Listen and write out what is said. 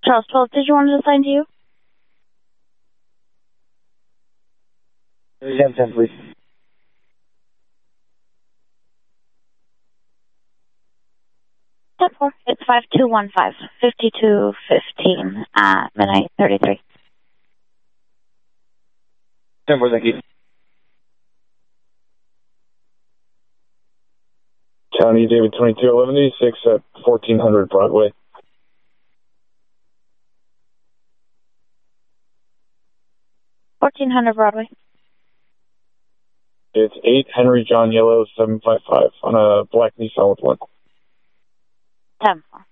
Charles 12, did you want it assigned to you? Yeah, 10, please. It's 5215, 5215 at midnight 33. 10-4, thank you. County David 221186 at 1400 Broadway. Broadway. It's 8 Henry John Yellow 755 on a black Nissan with one. 10-4.